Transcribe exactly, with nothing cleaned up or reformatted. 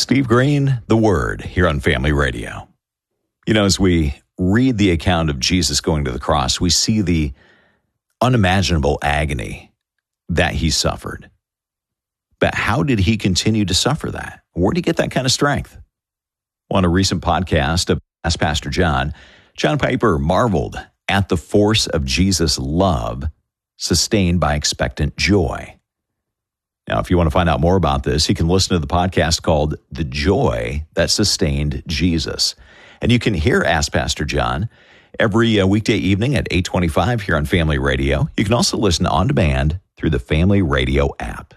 Steve Green, The Word, here on Family Radio. You know, as we read the account of Jesus going to the cross, we see the unimaginable agony that he suffered. But how did he continue to suffer that? Where did he get that kind of strength? On a recent podcast of Ask Pastor John, John Piper marveled at the force of Jesus' love sustained by expectant joy. Now, if you want to find out more about this, you can listen to the podcast called The Joy That Sustained Jesus. And you can hear Ask Pastor John every uh, weekday evening at eight twenty-five here on Family Radio. You can also listen on demand through the Family Radio app.